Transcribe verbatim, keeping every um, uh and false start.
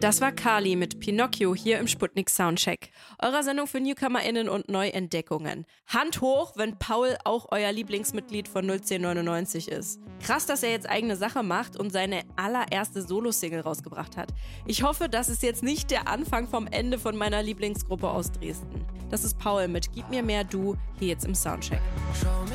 Das war Kali mit Pinocchio hier im Sputnik Soundcheck. Eurer Sendung für NewcomerInnen und Neuentdeckungen. Hand hoch, wenn Paul auch euer Lieblingsmitglied von null zehn neunundneunzig ist. Krass, dass er jetzt eigene Sache macht und seine allererste Solo-Single rausgebracht hat. Ich hoffe, das ist jetzt nicht der Anfang vom Ende von meiner Lieblingsgruppe aus Dresden. Das ist Paul mit Gib mir mehr du, hier jetzt im Soundcheck.